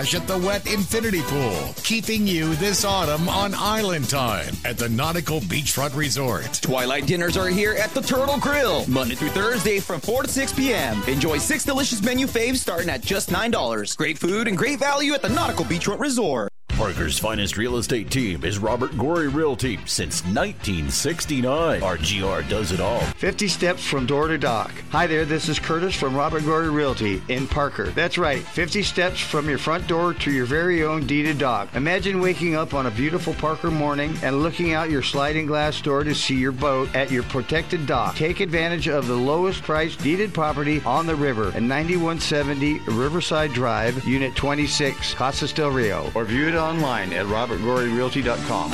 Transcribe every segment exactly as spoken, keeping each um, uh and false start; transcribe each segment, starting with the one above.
at the Wet Infinity Pool, keeping you this autumn on island time at the Nautical Beachfront Resort. Twilight dinners are here at the Turtle Grill, Monday through Thursday from four to six p.m. Enjoy six delicious menu faves starting at just nine dollars. Great food and great value at the Nautical Beachfront Resort. Parker's finest real estate team is Robert Gorey Realty since nineteen sixty-nine. R G R does it all. fifty steps from door to dock. Hi there, this is Curtis from Robert Gorey Realty in Parker. That's right, fifty steps from your front door to your very own deeded dock. Imagine waking up on a beautiful Parker morning and looking out your sliding glass door to see your boat at your protected dock. Take advantage of the lowest priced deeded property on the river at ninety-one seventy Riverside Drive, Unit twenty-six, Casas del Rio, or view it online at robert gorey realty dot com.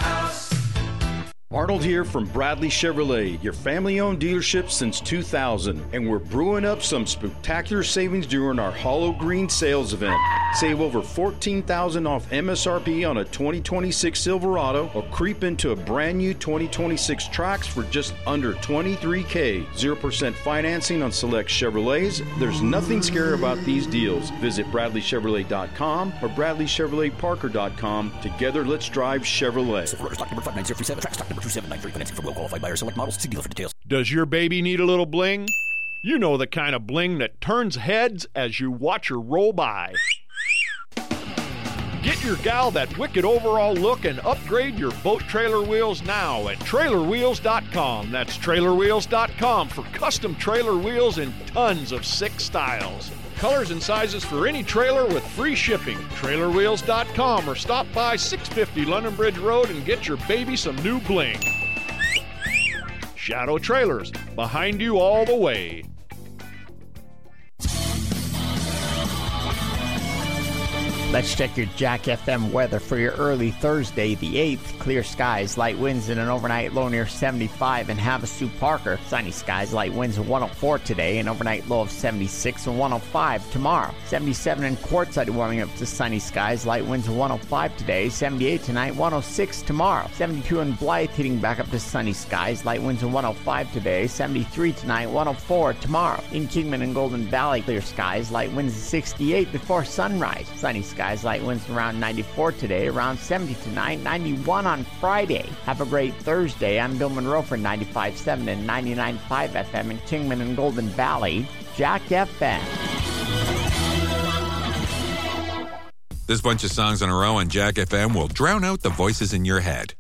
Arnold here from Bradley Chevrolet, your family-owned dealership since two thousand, and we're brewing up some spectacular savings during our Hollow Green sales event. Save over fourteen thousand dollars off M S R P on a twenty twenty-six Silverado, or creep into a brand new twenty twenty-six Trax for just under twenty-three thousand dollars. zero percent financing on select Chevrolets. There's nothing scary about these deals. Visit bradley chevrolet dot com or bradley chevrolet parker dot com. Together, let's drive Chevrolet. Stock number five nine zero three seven, track stock number two seven nine three, financing for well-qualified buyers. Select models. See dealer for details. Does your baby need a little bling? You know the kind of bling that turns heads as you watch her roll by. Get your gal that wicked overall look and upgrade your boat trailer wheels now at trailer wheels dot com. That's trailer wheels dot com for custom trailer wheels in tons of sick styles. Colors and sizes for any trailer with free shipping. trailer wheels dot com or stop by six fifty London Bridge Road and get your baby some new bling. Shadow Trailers, behind you all the way. Let's check your Jack F M weather for your early Thursday, the eighth. Clear skies, light winds, and an overnight low near seventy-five in Havasu, Parker. Sunny skies, light winds of one oh four today, an overnight low of seventy-six and one oh five tomorrow. seventy-seven in Quartzsite, warming up to sunny skies, light winds of one oh five today, seventy-eight tonight, one oh six tomorrow. seventy-two in Blythe, heating back up to sunny skies, light winds of one oh five today, seventy-three tonight, one oh four tomorrow. In Kingman and Golden Valley, clear skies, light winds of sixty-eight before sunrise. Sunny skies. Skies, light winds around ninety-four today, around seventy tonight, ninety-one on Friday. Have a great Thursday. I'm Bill Monroe for ninety-five point seven and ninety-nine point five F M in Kingman and Golden Valley. Jack F M. This bunch of songs in a row on Jack F M will drown out the voices in your head.